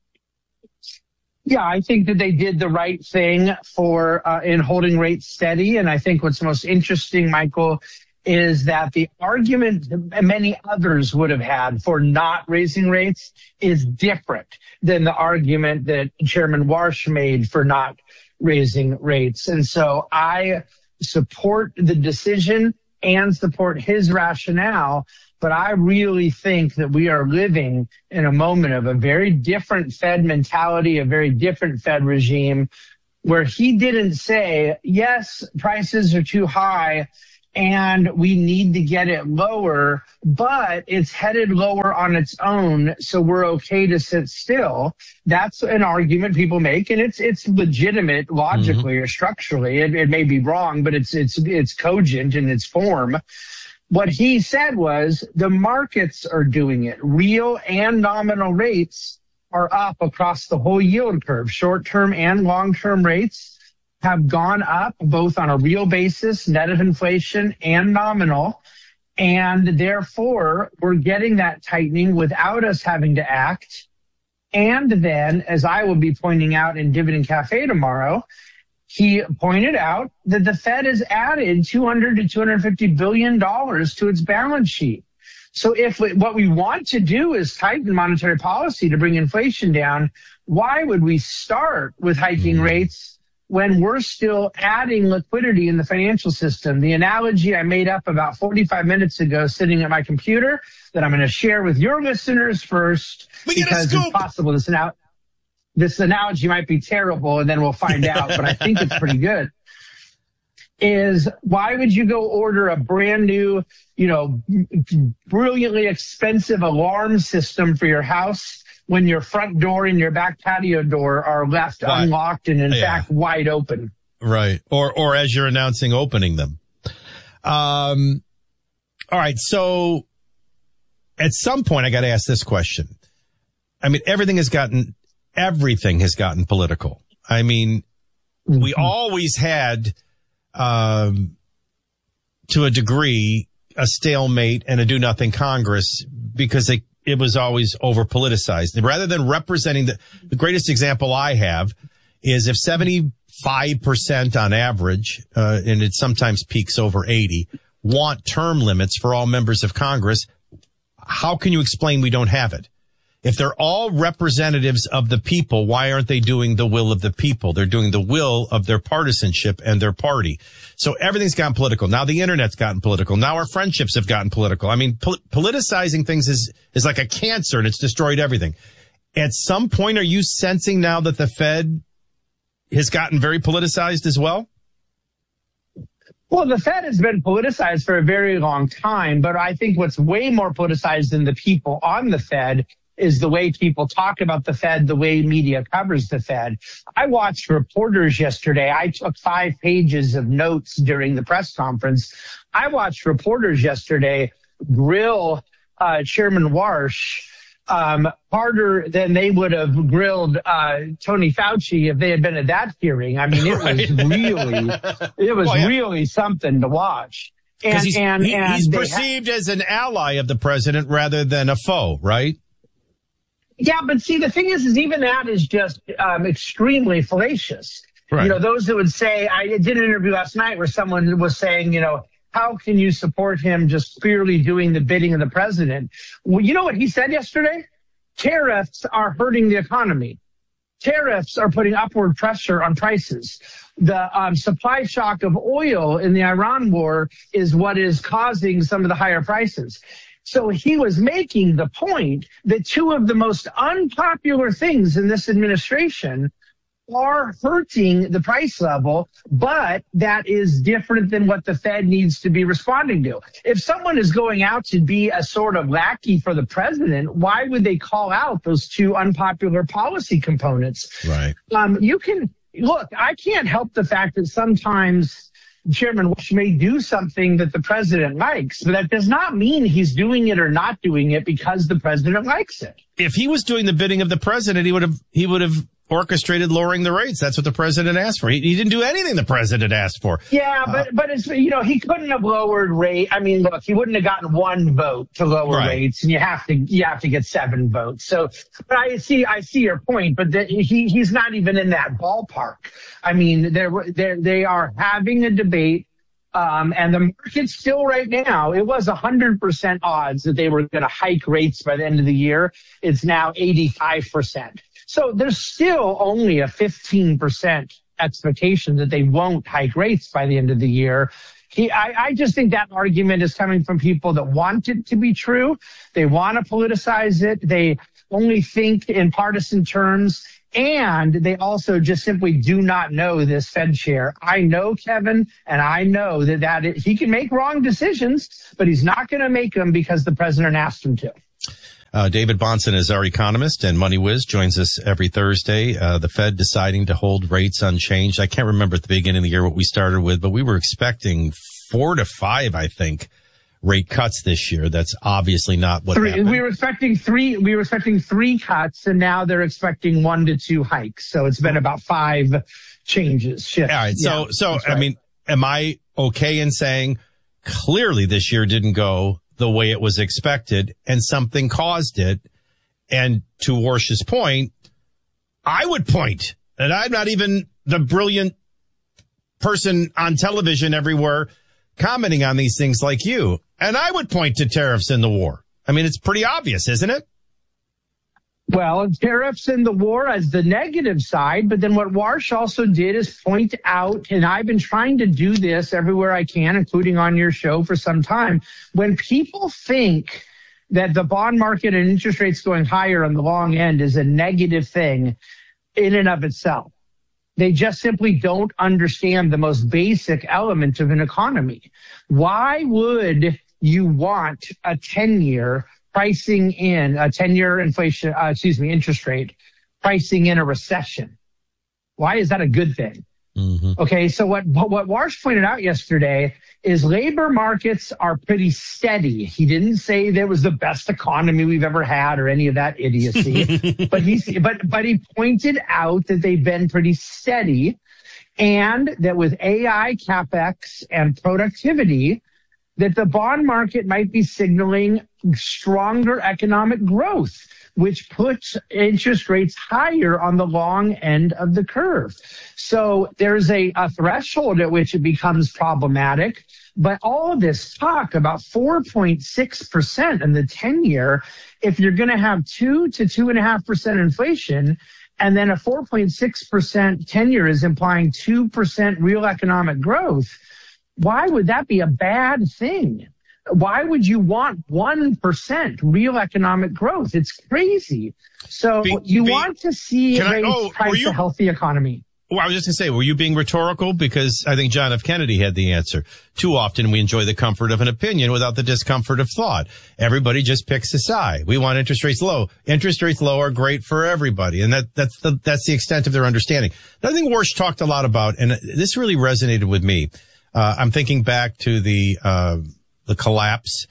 Yeah, I think that they did the right thing for in holding rates steady. And I think what's most interesting, Michael, is that the argument many others would have had for not raising rates is different than the argument that Chairman Warsh made for not raising rates. And so I support the decision and support his rationale, but I really think that we are living in a moment of a very different Fed mentality, a very different Fed regime, where he didn't say, yes, prices are too high and we need to get it lower, but it's headed lower on its own, so we're okay to sit still. That's an argument people make, and it's legitimate logically or structurally. It may be wrong, but it's cogent in its form. What he said was the markets are doing it. Real and nominal rates are up across the whole yield curve. Short-term and long-term rates have gone up both on a real basis, net of inflation, and nominal. And therefore, we're getting that tightening without us having to act. And then, as I will be pointing out in Dividend Cafe tomorrow, he pointed out that the Fed has added $200 to $250 billion to its balance sheet. So if what we want to do is tighten monetary policy to bring inflation down, why would we start with hiking rates when we're still adding liquidity in the financial system? The analogy I made up about 45 minutes ago sitting at my computer that I'm going to share with your listeners first, because it's possible this analogy might be terrible, and then we'll find out, but I think it's pretty good, is why would you go order a brand new, brilliantly expensive alarm system for your house when your front door and your back patio door are left unlocked and in fact wide open? Right. Or as you're announcing opening them. All right. So at some point I got to ask this question. I mean, everything has gotten political. I mean, we always had, to a degree, a stalemate and a do-nothing Congress because it was always over-politicized. Rather than representing the greatest example I have is if 75% on average, and it sometimes peaks over 80, want term limits for all members of Congress, how can you explain we don't have it? If they're all representatives of the people, why aren't they doing the will of the people? They're doing the will of their partisanship and their party. So everything's gotten political. Now the internet's gotten political. Now our friendships have gotten political. I mean, politicizing things is like a cancer, and it's destroyed everything. At some point, are you sensing now that the Fed has gotten very politicized as well? Well, the Fed has been politicized for a very long time, but I think what's way more politicized than the people on the Fed is the way people talk about the Fed, the way media covers the Fed. I watched reporters yesterday. I took 5 pages of notes during the press conference. I watched reporters yesterday grill Chairman Warsh harder than they would have grilled Tony Fauci if they had been at that hearing. I mean, it was really something to watch. And he's perceived as an ally of the president rather than a foe, right? Yeah, but see, the thing is even that is just extremely fallacious. Right. Those that would say, I did an interview last night where someone was saying, how can you support him just clearly doing the bidding of the president? Well, you know what he said yesterday? Tariffs are hurting the economy. Tariffs are putting upward pressure on prices. The supply shock of oil in the Iran war is what is causing some of the higher prices. So he was making the point that 2 of the most unpopular things in this administration are hurting the price level, but that is different than what the Fed needs to be responding to. If someone is going out to be a sort of lackey for the president, why would they call out those 2 unpopular policy components? Right. look, I can't help the fact that sometimes Chairman Walsh may do something that the president likes, but that does not mean he's doing it or not doing it because the president likes it. If he was doing the bidding of the president, he would have orchestrated lowering the rates. That's what the president asked for. He didn't do anything the president asked for. Yeah, but it's, he couldn't have lowered rate. I mean, look, he wouldn't have gotten one vote to lower rates, and you have to get 7 votes. So, but I see your point, but he's not even in that ballpark. I mean, they are having a debate. And the market still right now, it was 100% odds that they were going to hike rates by the end of the year. It's now 85%. So there's still only a 15% expectation that they won't hike rates by the end of the year. I just think that argument is coming from people that want it to be true. They want to politicize it. They only think in partisan terms. And they also just simply do not know this Fed chair. I know Kevin, and I know that he can make wrong decisions, but he's not going to make them because the president asked him to. David Bahnsen is our economist, and Money Whiz joins us every Thursday. The Fed deciding to hold rates unchanged. I can't remember at the beginning of the year what we started with, but we were expecting 4 to 5, I think, rate cuts this year. That's obviously not what happened. We were expecting 3 cuts, and now they're expecting 1 to 2 hikes. So it's been about 5 shifts. All right. So right. I mean, am I okay in saying clearly this year didn't go the way it was expected and something caused it? And to Warsh's point, I would point, and I'm not even the brilliant person on television everywhere commenting on these things like you. And I would point to tariffs and the war. I mean, it's pretty obvious, isn't it? Well, tariffs and the war as the negative side, but then what Warsh also did is point out, and I've been trying to do this everywhere I can, including on your show for some time, when people think that the bond market and interest rates going higher on the long end is a negative thing in and of itself. They just simply don't understand the most basic element of an economy. Why would you want a 10-year pricing in a 10-year interest rate pricing in a recession? Why is that a good thing? Mm-hmm. Okay, so what Warsh pointed out yesterday is labor markets are pretty steady. He didn't say there was the best economy we've ever had or any of that idiocy, but he pointed out that they've been pretty steady, and that with AI, CapEx, and productivity, that the bond market might be signaling stronger economic growth, which puts interest rates higher on the long end of the curve. So there's a threshold at which it becomes problematic. But all of this talk about 4.6% in the 10-year, if you're going to have 2 to 2.5% inflation, and then a 4.6% 10-year is implying 2% real economic growth, why would that be a bad thing? Why would you want 1% real economic growth? It's crazy. So you want to see rates price a healthy economy. Well, I was just going to say, were you being rhetorical? Because I think John F. Kennedy had the answer. Too often we enjoy the comfort of an opinion without the discomfort of thought. Everybody just picks a side. We want interest rates low. Interest rates low are great for everybody. And that's the extent of their understanding. Another thing Warsh talked a lot about, and this really resonated with me. I'm thinking back to the collapse,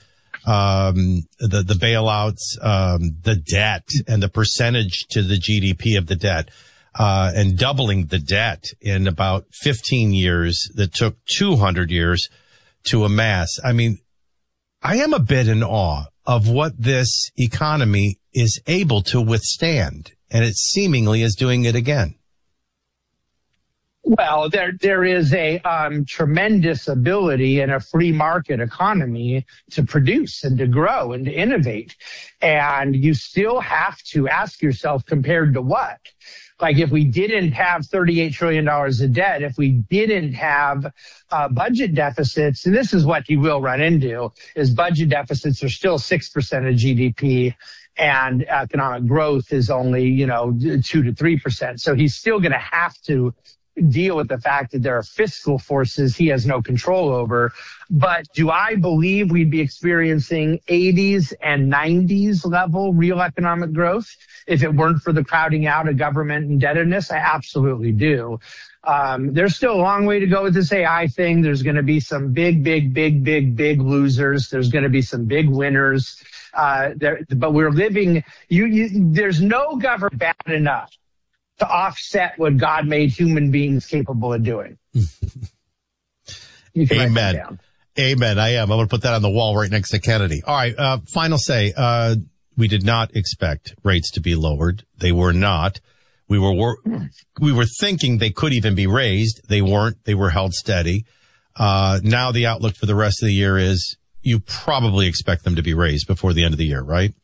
the bailouts, the debt and the percentage to the GDP of the debt, and doubling the debt in about 15 years that took 200 years to amass. I mean, I am a bit in awe of what this economy is able to withstand, and it seemingly is doing it again. Well, there is a tremendous ability in a free market economy to produce and to grow and to innovate. And you still have to ask yourself, compared to what? Like, if we didn't have $38 trillion of debt, if we didn't have budget deficits, and this is what you will run into, is budget deficits are still 6% of GDP. And economic growth is only, 2 to 3%. So he's still going to have to deal with the fact that there are fiscal forces he has no control over. But do I believe we'd be experiencing 80s and 90s level real economic growth if it weren't for the crowding out of government indebtedness? I absolutely do. There's still a long way to go with this AI thing. There's going to be some big losers. There's going to be some big winners. But we're living, there's no government bad enough to offset what God made human beings capable of doing. You can write that down. Amen. I am. I'm going to put that on the wall right next to Kennedy. All right. Final say. We did not expect rates to be lowered. They were not. We were thinking they could even be raised. They weren't. They were held steady. Now the outlook for the rest of the year is you probably expect them to be raised before the end of the year, right?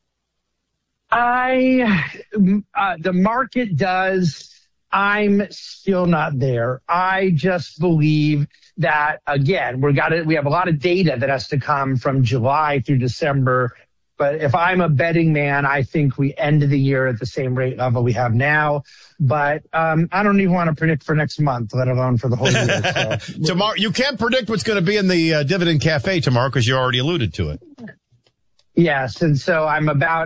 The market does. I'm still not there. I just believe that, again, we have a lot of data that has to come from July through December. But if I'm a betting man, I think we end the year at the same rate level we have now. But I don't even want to predict for next month, let alone for the whole year. So. Tomorrow, you can't predict what's going to be in the Dividend Cafe tomorrow because you already alluded to it. Yes, and so I'm about